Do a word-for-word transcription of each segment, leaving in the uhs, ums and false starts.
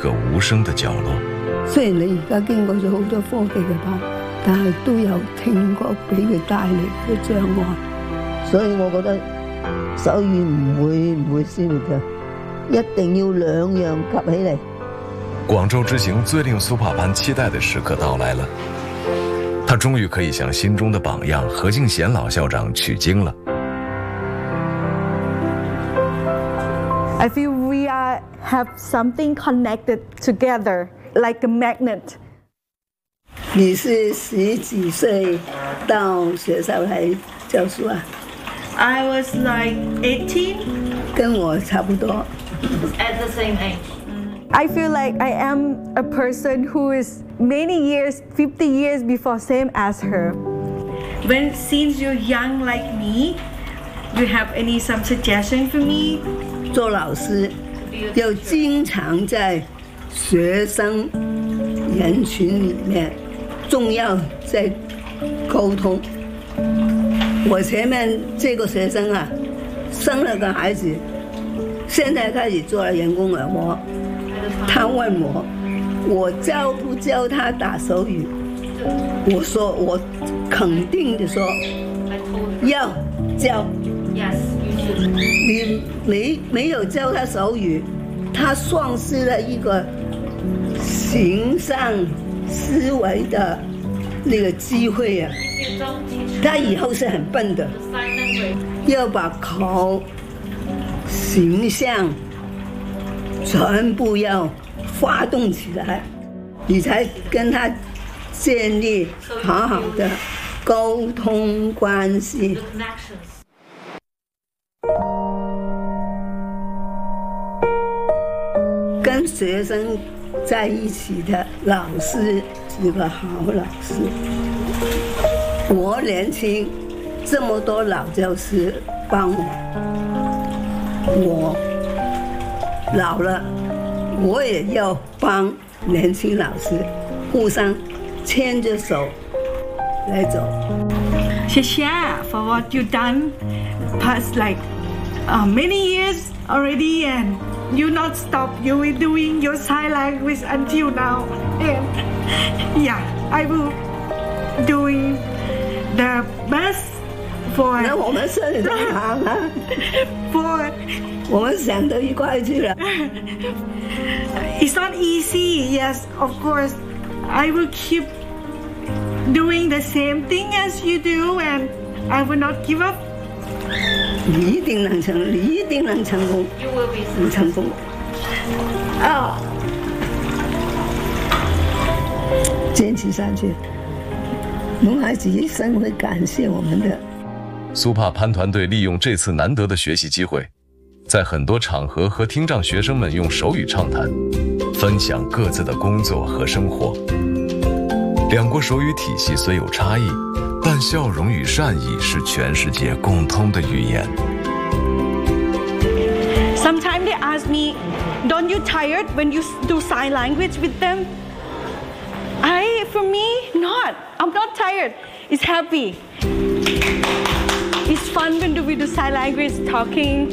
个无声的角落。 雖然你而家經過咗好多科技嘅幫，但係都有聽覺俾佢帶嚟嘅障礙，所以我覺得手語唔會唔會消滅嘅，一定要兩樣夾起嚟。 廣州之行最令蘇帕潘期待的時刻到來了，他終於可以向心中的榜樣何敬賢老校長取經了。 I feel we are have something connected together, like a magnet. 你是十幾歲到學校來教書啊 I was like eighteen. 跟我差不多 At the same age. I feel like I am a person who is many years, fifty years before same as her. When since you're young like me, you have any some suggestion for me? 做老師要經常在學生人群裡面，重要在溝通。我前面這個學生啊，生了個孩子，現在開始做了人工耳膜。他問我，我教不教他打手語？我說我肯定的說，要教。 Yes, you should. 你沒沒有教他手語，他喪失了一個形象思維的那個機會啊！他以後是很笨的，要把口、形象全部要發動起來，你才跟他建立好好的溝通關係。跟學生在一起的老師是個好老師。我年輕，這麼多老教師幫我，我老了，我也要幫年輕老師，互相牽着手來走。 謝謝 for what you done past like uh, many years already, and you not stop. You were doing your sign language until now, and yeah, I will doing the best for. 那我們順着行啊 for 我們想到一塊去了。 It's not easy. Yes, of course. I will keep doing the same thing as you do, and I will not give up. 你一定能成，你一定能成功。 You will be 你成功。啊！堅持下去，龍孩子一生會感謝我們的。 蘇帕潘團隊利用這次難得的學習機會，在很多場合和聽障學生們用手語暢談，分享各自的工作和生活。兩國手語體系雖有差異，但笑容與善意是全世界共通的語言。 Sometimes they ask me, "Don't you tired when you do sign language with them?" I, for me, not. I'm not tired. It's happy. It's fun when we do sign language talking.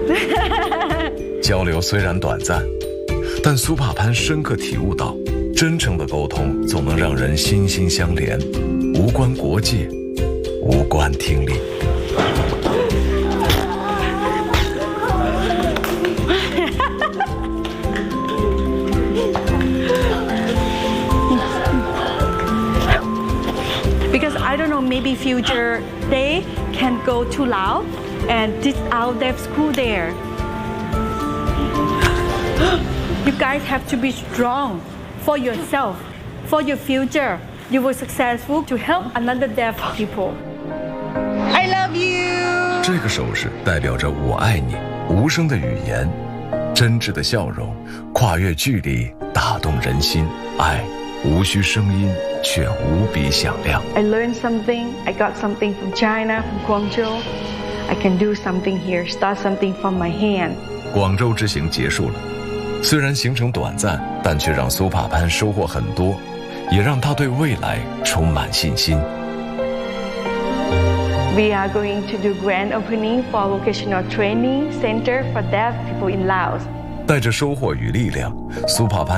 交流雖然短暫，但蘇帕潘深刻體悟到，真誠的溝通總能讓人心心相連，無關國界，無關聽力。 Because I don't know, maybe future they can go to Laos and teach out their school there. You guys have to be strong for yourself, for your future. You will successful to help another deaf people. I love you. 这个手势代表着我愛你，無聲的語言，真摯的笑容，跨越距離，打動人心。愛無需聲音，卻無比響亮。 I learned something. I got something from China, from Guangzhou. I can do something here, start something from my hand. 廣州之行結束了，雖然行程短暫，但卻讓蘇帕潘收穫很多，也讓他對未來充滿信心。 We are going to do grand opening for vocational training center for deaf people in Laos. 帶着收穫與力量，蘇帕潘